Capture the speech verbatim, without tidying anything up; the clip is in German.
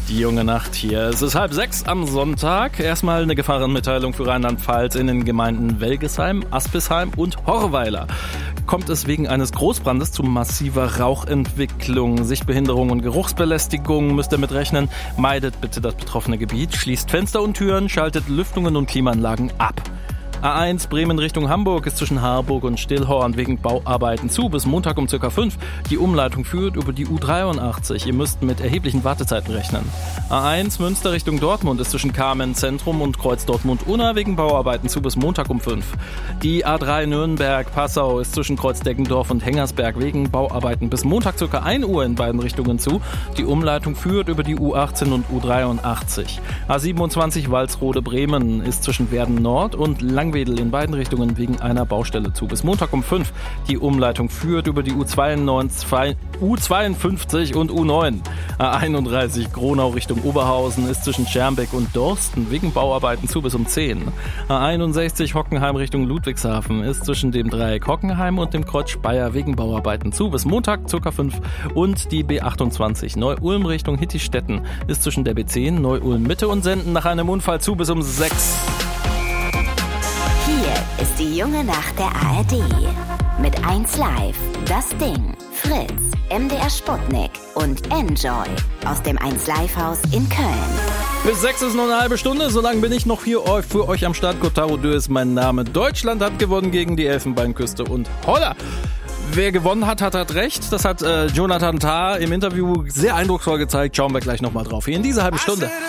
Die junge Nacht hier. Es ist halb sechs am Sonntag. Erstmal eine Gefahrenmitteilung für Rheinland-Pfalz in den Gemeinden Welgesheim, Aspisheim und Horweiler. Kommt es wegen eines Großbrandes zu massiver Rauchentwicklung, Sichtbehinderung und Geruchsbelästigung, müsst ihr mitrechnen. Meidet bitte das betroffene Gebiet, schließt Fenster und Türen, schaltet Lüftungen und Klimaanlagen ab. A eins Bremen Richtung Hamburg ist zwischen Harburg und Stillhorn wegen Bauarbeiten zu bis Montag um circa fünf. Die Umleitung führt über die U dreiundachtzig. Ihr müsst mit erheblichen Wartezeiten rechnen. A eins Münster Richtung Dortmund ist zwischen Kamen Zentrum und Kreuz Dortmund-Unna wegen Bauarbeiten zu bis Montag um fünf. Die A drei Nürnberg-Passau ist zwischen Kreuz-Deggendorf und Hengersberg wegen Bauarbeiten bis Montag circa ein Uhr in beiden Richtungen zu. Die Umleitung führt über die U achtzehn und U dreiundachtzig. A siebenundzwanzig Walsrode-Bremen ist zwischen Werden Nord und Langwedel in beiden Richtungen wegen einer Baustelle zu bis Montag um fünf. Die Umleitung führt über die U zweiundneunzig, U zweiundfünfzig und U neun. A einunddreißig Gronau Richtung Oberhausen ist zwischen Schermbeck und Dorsten wegen Bauarbeiten zu bis um zehn. A einundsechzig Hockenheim Richtung Ludwigshafen ist zwischen dem Dreieck Hockenheim und dem Kreuz Speyer wegen Bauarbeiten zu bis Montag ca. fünf. Und die B achtundzwanzig Neu-Ulm Richtung Hittistetten ist zwischen der B zehn Neu-Ulm Mitte und Senden nach einem Unfall zu bis um sechs. Hier ist die junge Nacht der A R D. Mit eins Live, Das Ding, Fritz, M D R Sputnik und Enjoy aus dem eins Live Haus in Köln. Bis sechs ist noch eine halbe Stunde, so lange bin ich noch hier für euch am Start. Kotaro Dö ist mein Name. Deutschland hat gewonnen gegen die Elfenbeinküste und holla! Wer gewonnen hat, hat, hat recht. Das hat äh, Jonathan Tah im Interview sehr eindrucksvoll gezeigt. Schauen wir gleich nochmal drauf. Hier in dieser halben Stunde.